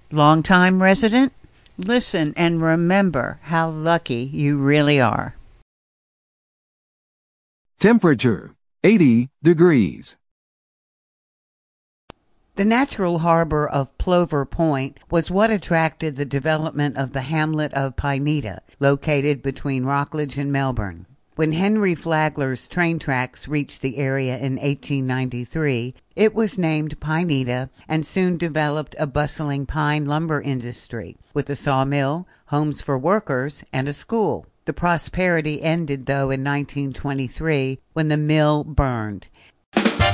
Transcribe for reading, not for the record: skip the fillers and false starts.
Longtime resident? Listen and remember how lucky you really are. Temperature, 80 degrees. The natural harbor of Plover Point was what attracted the development of the hamlet of Pineda, located between Rockledge and Melbourne. When Henry Flagler's train tracks reached the area in 1893, it was named Pineda and soon developed a bustling pine lumber industry, with a sawmill, homes for workers, and a school. The prosperity ended, though, in 1923 when the mill burned.